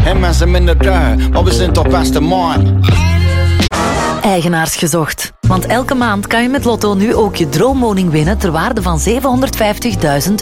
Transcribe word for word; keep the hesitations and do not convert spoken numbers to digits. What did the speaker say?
En mensen minder duur, maar we zijn toch beste man. Eigenaars gezocht. Want elke maand kan je met Lotto nu ook je droomwoning winnen ter waarde van zevenhonderdvijftigduizend